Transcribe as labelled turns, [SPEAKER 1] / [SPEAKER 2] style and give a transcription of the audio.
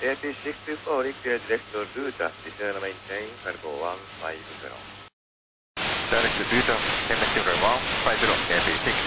[SPEAKER 1] AP624 Liquid direct to Luta, descend and maintain Cargo 150.
[SPEAKER 2] Direct to Luta, maintain 150, AP6